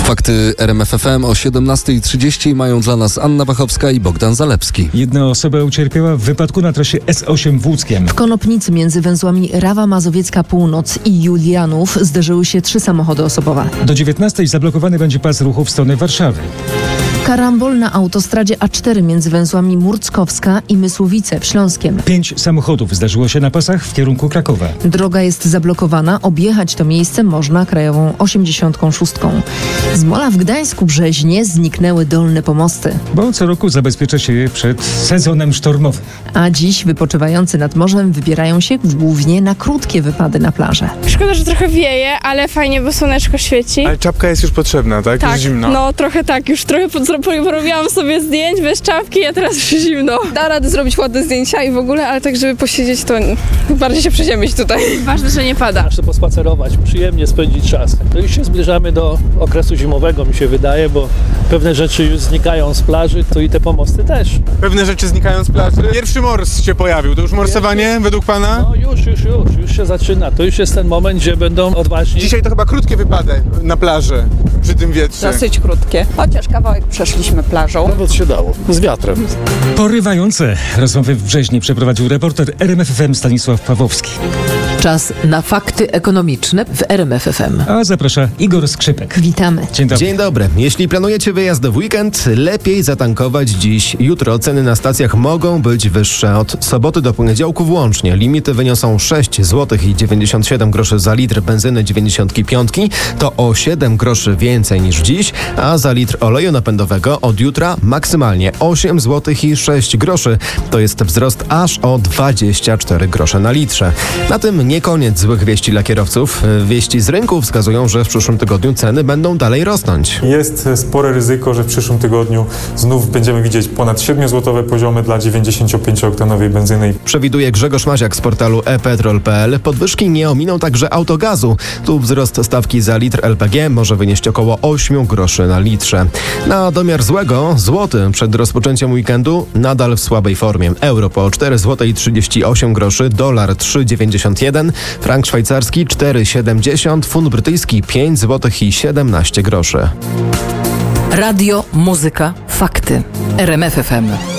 Fakty RMF FM o 17:30 mają dla nas Anna Wachowska i Bogdan Zalewski. Jedna osoba ucierpiała w wypadku na trasie S8 w Łódzkiem. W Konopnicy między węzłami Rawa Mazowiecka Północ i Julianów zderzyły się 3 samochody osobowe. Do 19:00 zablokowany będzie pas ruchu w stronę Warszawy. Karambol na autostradzie A4 między węzłami Murckowska i Mysłowice w Śląskiem. 5 samochodów zdarzyło się na pasach w kierunku Krakowa. Droga jest zablokowana, objechać to miejsce można krajową 86. Z mola w Gdańsku-Brzeźnie zniknęły dolne pomosty. Bo co roku zabezpiecza się je przed sezonem sztormowym. A dziś wypoczywający nad morzem wybierają się głównie na krótkie wypady na plażę. Szkoda, że trochę wieje, ale fajnie, bo słoneczko świeci. Ale czapka jest już potrzebna, tak? Tak, Już zimno. no trochę tak, już trochę porobiłam sobie zdjęć bez czapki, a teraz już zimno. Da radę zrobić ładne zdjęcia i w ogóle, ale tak, żeby posiedzieć, to bardziej się przeziębić tutaj. Ważne, że nie pada. Chcę pospacerować, przyjemnie spędzić czas. To już się zbliżamy do okresu zimowego, mi się wydaje, bo pewne rzeczy już znikają z plaży, to i te pomosty też. Pewne rzeczy znikają z plaży. Pierwszy mors się pojawił. To już morsowanie według pana? No już się zaczyna. To już jest ten moment, gdzie będą odważni. Dzisiaj to chyba krótkie wypady na plaży przy tym wietrze. Dosyć krótkie, chociaż kawałek przeszliśmy plażą. Nawet się dało, z wiatrem. Porywające rozmowy w Brzeźnie przeprowadził reporter RMF FM Stanisław Pawłowski. Czas na fakty ekonomiczne w RMF FM. A zaprasza Igor Skrzypek. Witamy. Dzień dobry. Dzień dobry. Jeśli planujecie wyjazd w weekend, lepiej zatankować dziś. Jutro ceny na stacjach mogą być wyższe. Od soboty do poniedziałku włącznie. Limity wyniosą 6 zł i 97 groszy za litr benzyny 95. To o 7 groszy więcej niż dziś, a za litr oleju napędowego od jutra maksymalnie 8 zł i 6 groszy. To jest wzrost aż o 24 grosze na litrze. Na tym nie koniec złych wieści dla kierowców. Wieści z rynku wskazują, że w przyszłym tygodniu ceny będą dalej rosnąć. Jest spore ryzyko, że w przyszłym tygodniu znów będziemy widzieć ponad 7-złotowe poziomy dla 95-oktanowej benzyny. Przewiduje Grzegorz Maziak z portalu ePetrol.pl. Podwyżki nie ominą także autogazu. Tu wzrost stawki za litr LPG może wynieść około 8 groszy na litrze. Na domiar złego złoty przed rozpoczęciem weekendu nadal w słabej formie. Euro po 4 zł i 38 groszy, dolar 3,91, frank szwajcarski 4,70, funt brytyjski 5 zł i 17 groszy. Radio, muzyka, fakty. RMF FM.